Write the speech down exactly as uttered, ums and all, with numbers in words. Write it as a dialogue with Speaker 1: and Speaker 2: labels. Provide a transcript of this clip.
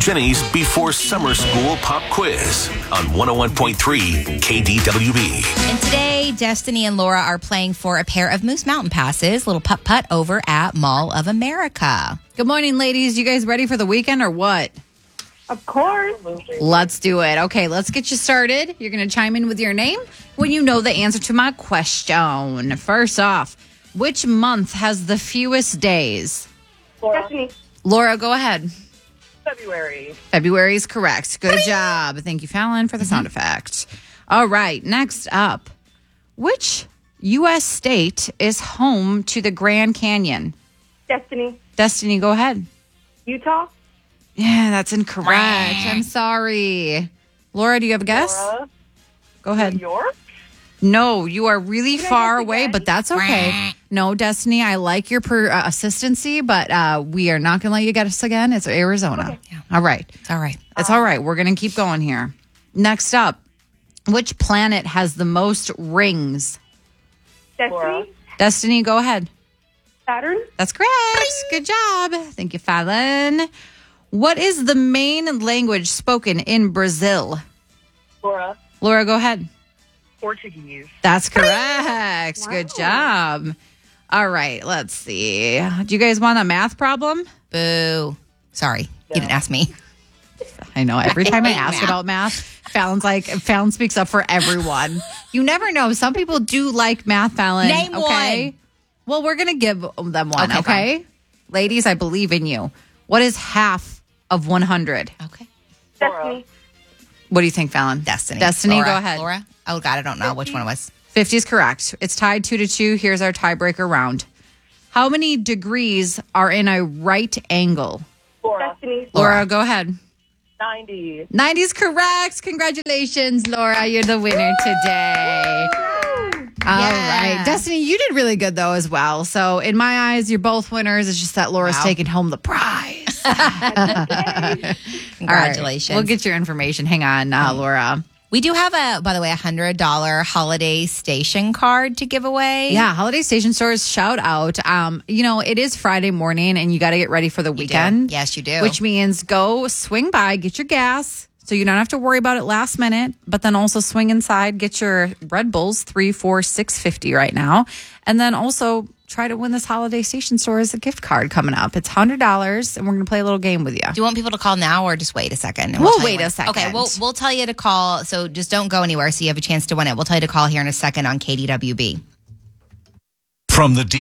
Speaker 1: Jenny's Before Summer School Pop Quiz on one oh one point three K D W B.
Speaker 2: And today, Destiny and Laura are playing for a pair of Moose Mountain passes, little putt-putt over at Mall of America.
Speaker 3: Good morning, ladies. You guys ready for the weekend or what?
Speaker 4: Of course.
Speaker 3: Let's do it. Okay, let's get you started. You're going to chime in with your name when you know the answer to my question. First off, which month has the fewest days?
Speaker 4: Laura. Destiny.
Speaker 3: Laura, go ahead.
Speaker 4: February.
Speaker 3: February is correct. Good job. Thank you, Fallon, for the sound effect. All right, next up. Which U S state is home to the Grand Canyon?
Speaker 4: Destiny.
Speaker 3: Destiny, go ahead.
Speaker 4: Utah.
Speaker 3: Yeah, that's incorrect. I'm sorry. Laura, do you have a guess?
Speaker 4: Laura.
Speaker 3: Go ahead.
Speaker 4: New York.
Speaker 3: No, you are really
Speaker 4: Can I
Speaker 3: far
Speaker 4: guess
Speaker 3: away,
Speaker 4: again?
Speaker 3: but that's okay. No, Destiny, I like your per, uh, assistancy, but uh, we are not going to let you get us again. It's Arizona.
Speaker 4: Okay.
Speaker 2: Yeah.
Speaker 3: All right.
Speaker 2: It's all right.
Speaker 3: It's all right. We're going to keep going here. Next up, which planet has the most rings?
Speaker 4: Destiny.
Speaker 5: Laura.
Speaker 3: Destiny, go ahead.
Speaker 4: Saturn.
Speaker 3: That's correct. Good job. Thank you, Fallon. What is the main language spoken in Brazil?
Speaker 5: Laura.
Speaker 3: Laura, go ahead.
Speaker 5: Portuguese.
Speaker 3: That's correct. Good job. All right, let's see. Do you guys want a math problem?
Speaker 2: Boo. Sorry. You didn't ask me.
Speaker 3: I know. Every time I ask
Speaker 2: Math.
Speaker 3: about math, Fallon's like, Fallon speaks up for everyone. You never know. Some people do like math, Fallon.
Speaker 2: Name
Speaker 3: okay?
Speaker 2: one.
Speaker 3: Well, we're going to give them one,
Speaker 2: Okay,
Speaker 3: okay?
Speaker 2: fine.
Speaker 3: Ladies, I believe in you. What is half of one hundred?
Speaker 2: Okay.
Speaker 4: Destiny.
Speaker 3: What do you think, Fallon?
Speaker 2: Destiny.
Speaker 3: Destiny,
Speaker 2: Laura.
Speaker 3: go ahead.
Speaker 2: Laura? Oh, God, I don't know which one it was.
Speaker 3: fifty is correct. It's tied two to two. Here's our tiebreaker round. How many degrees are in a right angle?
Speaker 5: Laura.
Speaker 4: Destiny.
Speaker 3: Laura,
Speaker 2: Laura.
Speaker 3: go ahead.
Speaker 5: ninety.
Speaker 3: ninety is correct. Congratulations, Laura. You're the winner today. All
Speaker 2: Yeah.
Speaker 3: right. Destiny, you did really good, though, as well. So, in my eyes, you're both winners. It's just that Laura's
Speaker 2: Wow.
Speaker 3: taking home the prize.
Speaker 2: Congratulations.
Speaker 3: All right. We'll get your information. Hang on, uh, Laura.
Speaker 2: We do have a, by the way, a one hundred dollars holiday station card to give away.
Speaker 3: Yeah, Holiday Station Stores, shout out. Um, you know, it is Friday morning, and you got to get ready for the
Speaker 2: You do.
Speaker 3: weekend.
Speaker 2: Yes, you do.
Speaker 3: Which means go swing by, get your gas, so you don't have to worry about it last minute. But then also swing inside, get your Red Bulls, three, four, six fifty right now, and then also try to win this Holiday Station Stores a gift card coming up. It's one hundred dollars, and we're going to play a little game with you.
Speaker 2: Do you want people to call now or just wait a second? and
Speaker 3: We'll
Speaker 2: tell you
Speaker 3: wait
Speaker 2: when?
Speaker 3: a second.
Speaker 2: Okay, we'll, we'll tell you to call. So just don't go anywhere so you have a chance to win it. We'll tell you to call here in a second on K D W B.
Speaker 1: From the